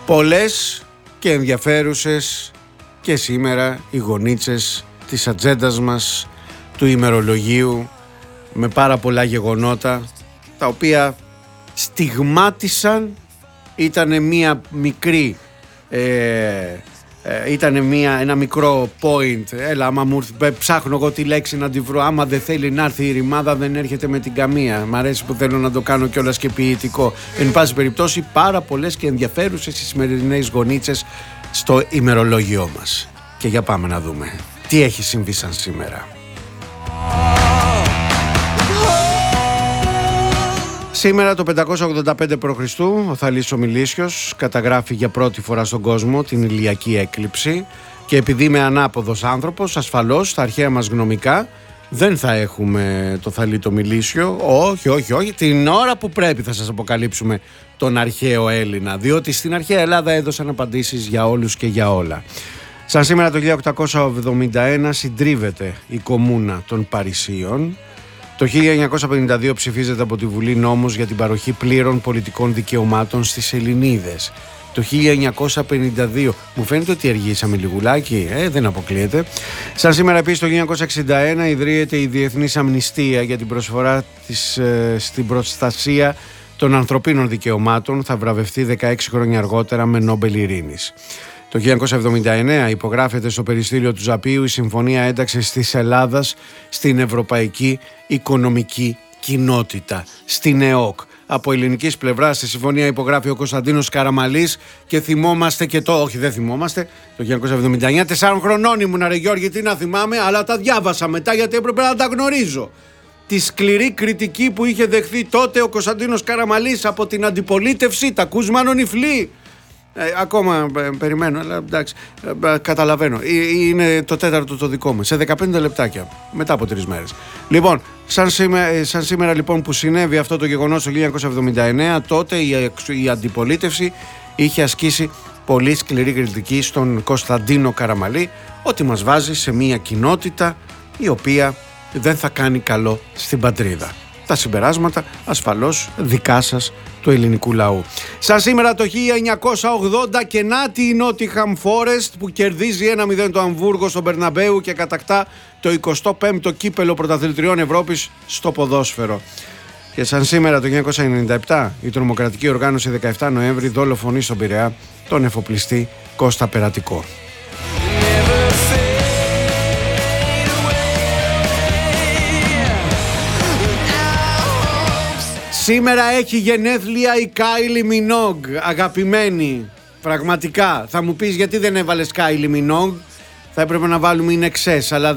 Πολλές και ενδιαφέρουσες και σήμερα οι γονίτσες της ατζέντας μας, του ημερολογίου, με πάρα πολλά γεγονότα τα οποία στιγμάτισαν. Ήταν μία μικρή ένα μικρό point. Έλα, άμα μου ψάχνω εγώ τη λέξη να τη βρω. Άμα δεν θέλει να έρθει η ρημάδα, δεν έρχεται με την καμία. Μ' αρέσει που θέλω να το κάνω κιόλας και ποιητικό. Εν πάση περιπτώσει, πάρα πολλές και ενδιαφέρουσες οι σημερινές γονίτσες στο ημερολόγιό μας. Και για πάμε να δούμε τι έχει συμβεί σαν σήμερα. Σήμερα το 585 π.Χ. ο Θαλής ο Μιλήσιος καταγράφει για πρώτη φορά στον κόσμο την ηλιακή έκλειψη και επειδή είμαι ανάποδος άνθρωπος, ασφαλώς στα αρχαία μας γνωμικά δεν θα έχουμε το Θαλή το Μιλήσιο. Όχι, την ώρα που πρέπει θα σας αποκαλύψουμε τον αρχαίο Έλληνα, διότι στην αρχαία Ελλάδα έδωσαν απαντήσεις για όλους και για όλα. Σαν σήμερα το 1871 συντρίβεται η Κομμούνα των Παρισίων. Το 1952 ψηφίζεται από τη Βουλή νόμος για την παροχή πλήρων πολιτικών δικαιωμάτων στις Ελληνίδες. Το 1952, μου φαίνεται ότι αργήσαμε λιγουλάκι, δεν αποκλείεται. Σαν σήμερα επίσης το 1961 ιδρύεται η Διεθνής Αμνηστία για την προσφορά της στην προστασία των ανθρωπίνων δικαιωμάτων. Θα βραβευτεί 16 χρόνια αργότερα με Νόμπελ Ειρήνης. Το 1979 υπογράφεται στο Περιστύριο του Ζαπίου η Συμφωνία Ένταξης της Ελλάδας στην Ευρωπαϊκή Οικονομική Κοινότητα, στην ΕΟΚ. Από ελληνικής πλευράς στη συμφωνία υπογράφει ο Κωνσταντίνος Καραμαλής και θυμόμαστε και όχι δεν θυμόμαστε, το 1979, 4 χρονών ήμουν ρε Γιώργη, τι να θυμάμαι, αλλά τα διάβασα μετά γιατί έπρεπε να τα γνωρίζω. Τη σκληρή κριτική που είχε δεχθεί τότε ο Κωνσταντίνος Καραμαλής από την αντιπολίτευση, τα Κούσμανον Ιφλή. Ακόμα περιμένω, αλλά εντάξει, καταλαβαίνω. Είναι το τέταρτο το δικό μου. Σε 15 λεπτάκια, μετά από 3 μέρες. Λοιπόν, σαν σήμερα λοιπόν που συνέβη αυτό το γεγονός το 1979, τότε η αντιπολίτευση είχε ασκήσει πολύ σκληρή κριτική στον Κωνσταντίνο Καραμαλή, ότι μας βάζει σε μια κοινότητα η οποία δεν θα κάνει καλό στην πατρίδα. Τα συμπεράσματα ασφαλώς δικά σας του ελληνικού λαού. Σαν σήμερα το 1980 και να τη η Νότιχαμ Φόρεστ που κερδίζει 1-0 το Αμβούργο στο Μπερναμπέου και κατακτά το 25ο κύπελο πρωταθλητριών Ευρώπης στο ποδόσφαιρο. Και σαν σήμερα το 1997 η τρομοκρατική οργάνωση 17 Νοέμβρη δολοφονεί στον Πειραιά τον εφοπλιστή Κώστα Περατικό. Σήμερα έχει γενέθλια η Κάιλι Μινόγκ, αγαπημένη, πραγματικά. Θα μου πεις γιατί δεν έβαλες Κάιλι Μινόγκ, θα έπρεπε να βάλουμε in excess, αλλά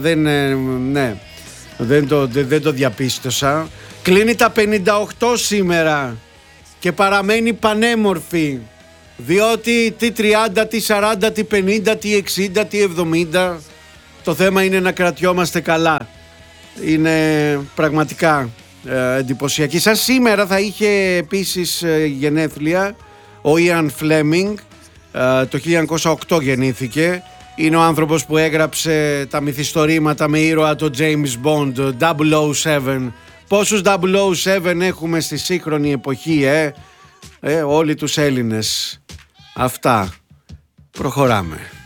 δεν το διαπίστωσα. Κλείνει τα 58 σήμερα και παραμένει πανέμορφη, διότι τι 30, τι 40, τι 50, τι 60, τι 70, το θέμα είναι να κρατιόμαστε καλά. Είναι πραγματικά εντυπωσιακή. Σαν σήμερα θα είχε επίσης γενέθλια ο Ιαν Φλέμινγκ, το 1908 γεννήθηκε. Είναι ο άνθρωπος που έγραψε τα μυθιστορήματα με ήρωα το James Bond, 007. Πόσους 007 έχουμε στη σύγχρονη εποχή, όλοι τους Έλληνες. Αυτά. Προχωράμε.